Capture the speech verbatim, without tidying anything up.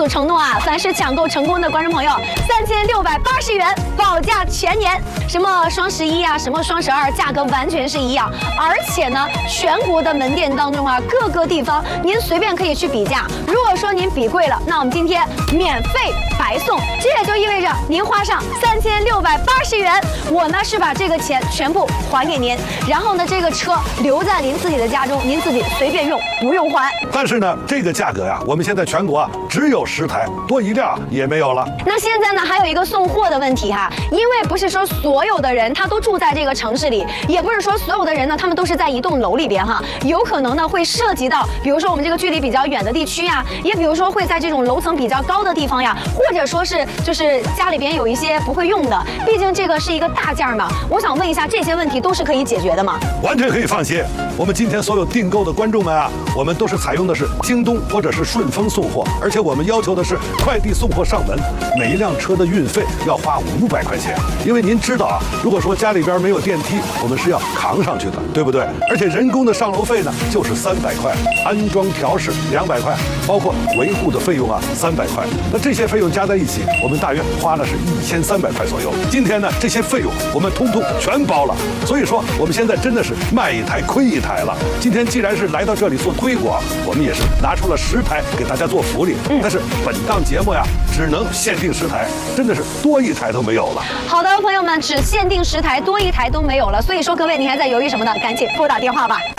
承诺啊，凡是抢购成功的观众朋友，三千六百八十元保价全年。什么双十一啊，什么双十二，价格完全是一样。而且呢，全国的门店当中啊，各个地方您随便可以去比价。如果说您比贵了，那我们今天免费白送。这也就意味着您花上三千六百八十元，我呢是把这个钱全部还给您，然后呢这个车留在您自己的家中，您自己随便用，不用还。 但是呢，这个价格呀，我们现在全国啊只有十台，多一辆也没有了。 那现在呢，还有一个送货的问题哈，因为不是说所有的人他都住在这个城市里，也不是说所有的人呢他们都是在一栋楼里边哈，有可能呢会涉及到，比如说我们这个距离比较远的地区呀，也比如说会在这种楼层比较高的地方呀，或者说是就是家里边有一些不会用的，毕竟这个是一个大件嘛。我想问一下，这些问题都是可以解决的吗？ 完全可以放心。我们今天所有订购的观众们啊，我们都是采用的是京东或者是顺丰送货，而且我们要求的是快递送货上门，每一辆车的运费要花五百块钱。因为您知道啊，如果说家里边没有电梯，我们是要扛上去的，对不对？而且人工的上楼费呢就是三百块，安装调试两百块，包括维护的费用啊三百块。那这些费用加在一起，我们大约花了是一千三百块左右。今天呢，这些费用我们通通全包了，所以说我们现在真的是卖一台亏一台了。今天既然是来到这里做推广，我们也是拿出了十台给大家做福利。嗯、但是本档节目呀，只能限定十台，真的是多一台都没有了。 好的，朋友们，只限定十台，多一台都没有了。所以说，各位你还在犹豫什么呢？赶紧拨打电话吧。